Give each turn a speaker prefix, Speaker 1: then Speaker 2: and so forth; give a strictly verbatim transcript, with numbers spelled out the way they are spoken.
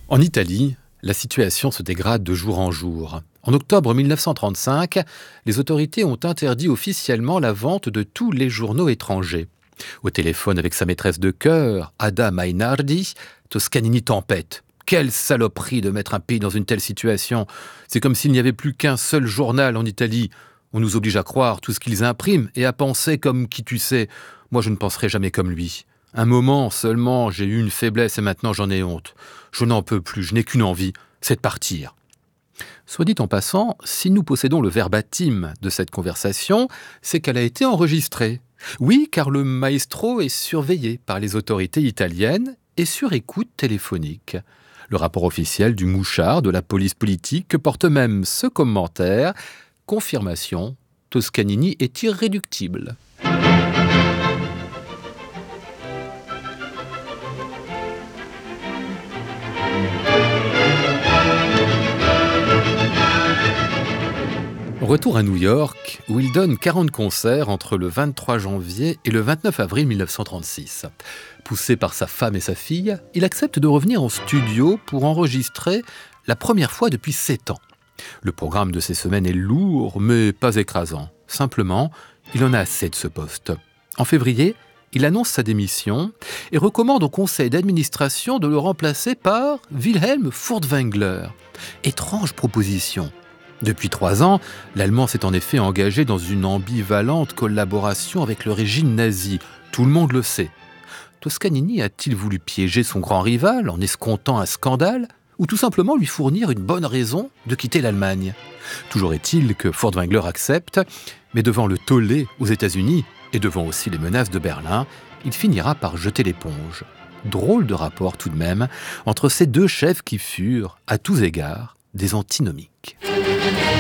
Speaker 1: En Italie, la situation se dégrade de jour en jour. En octobre mille neuf cent trente-cinq, les autorités ont interdit officiellement la vente de tous les journaux étrangers. Au téléphone avec sa maîtresse de cœur, Ada Mainardi, Toscanini tempête. Quelle saloperie de mettre un pays dans une telle situation. C'est comme s'il n'y avait plus qu'un seul journal en Italie. On nous oblige à croire tout ce qu'ils impriment et à penser comme qui tu sais. Moi, je ne penserai jamais comme lui. Un moment seulement, j'ai eu une faiblesse et maintenant j'en ai honte. Je n'en peux plus, je n'ai qu'une envie, c'est de partir. Soit dit en passant, si nous possédons le verbatim de cette conversation, c'est qu'elle a été enregistrée. Oui, car le maestro est surveillé par les autorités italiennes et sur écoute téléphonique. Le rapport officiel du mouchard de la police politique porte même ce commentaire. Confirmation, Toscanini est irréductible. Retour à New York, où il donne quarante concerts entre le vingt-trois janvier et le vingt-neuf avril mille neuf cent trente-six. Poussé par sa femme et sa fille, il accepte de revenir en studio pour enregistrer la première fois depuis sept ans. Le programme de ces semaines est lourd, mais pas écrasant. Simplement, il en a assez de ce poste. En février, il annonce sa démission et recommande au conseil d'administration de le remplacer par Wilhelm Furtwängler. Étrange proposition. Depuis trois ans, l'Allemand s'est en effet engagé dans une ambivalente collaboration avec le régime nazi. Tout le monde le sait. Toscanini a-t-il voulu piéger son grand rival en escomptant un scandale ou tout simplement lui fournir une bonne raison de quitter l'Allemagne? Toujours est-il que Furtwängler accepte, mais devant le tollé aux États-Unis et devant aussi les menaces de Berlin, il finira par jeter l'éponge. Drôle de rapport tout de même entre ces deux chefs qui furent, à tous égards, des antinomiques.